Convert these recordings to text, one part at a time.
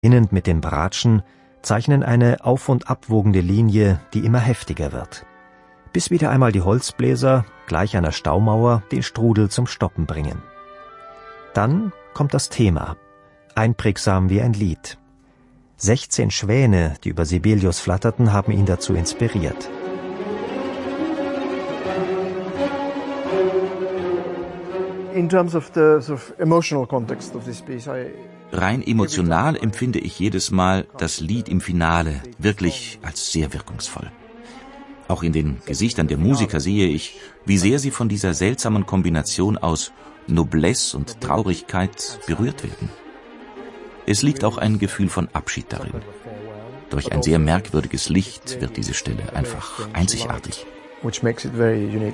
Beginnend mit den Bratschen zeichnen eine auf- und abwogende Linie, die immer heftiger wird. Bis wieder einmal die Holzbläser, gleich einer Staumauer, den Strudel zum Stoppen bringen. Dann kommt das Thema, einprägsam wie ein Lied. 16 Schwäne, die über Sibelius flatterten, haben ihn dazu inspiriert. In terms of the sort of emotional context of this piece, Rein emotional empfinde ich jedes Mal das Lied im Finale wirklich als sehr wirkungsvoll. Auch in den Gesichtern der Musiker sehe ich, wie sehr sie von dieser seltsamen Kombination aus Noblesse und Traurigkeit berührt werden. Es liegt auch ein Gefühl von Abschied darin. Durch ein sehr merkwürdiges Licht wird diese Stelle einfach einzigartig. which makes it very unique.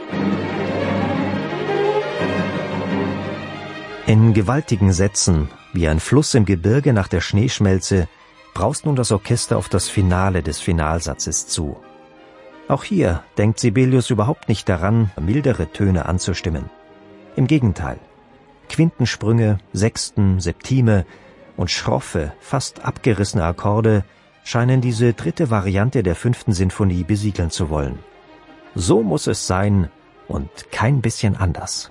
In gewaltigen Sätzen, wie ein Fluss im Gebirge nach der Schneeschmelze, braust nun das Orchester auf das Finale des Finalsatzes zu. Auch hier denkt Sibelius überhaupt nicht daran, mildere Töne anzustimmen. Im Gegenteil. Quintensprünge, Sexten, Septime und schroffe, fast abgerissene Akkorde scheinen diese dritte Variante der 5. Sinfonie besiegeln zu wollen. So muss es sein und kein bisschen anders.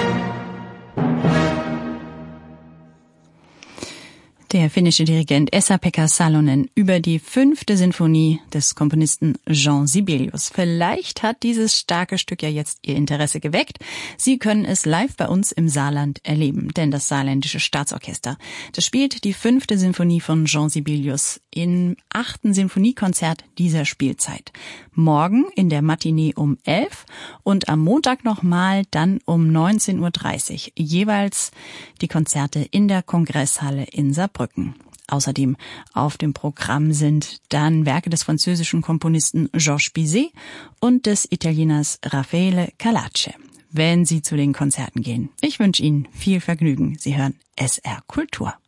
Der finnische Dirigent Esa-Pekka Salonen über die 5. Sinfonie des Komponisten Jean Sibelius. Vielleicht hat dieses starke Stück ja jetzt Ihr Interesse geweckt. Sie können es live bei uns im Saarland erleben, denn das Saarländische Staatsorchester, das spielt die 5. Sinfonie von Jean Sibelius im 8. Sinfoniekonzert dieser Spielzeit. Morgen in der Matinee um 11 und am Montag nochmal dann um 19.30 Uhr. Jeweils die Konzerte in der Kongresshalle in Saarbrücken. Außerdem auf dem Programm sind dann Werke des französischen Komponisten Georges Bizet und des Italieners Raffaele Calace. Wenn Sie zu den Konzerten gehen, ich wünsche Ihnen viel Vergnügen. Sie hören SR Kultur.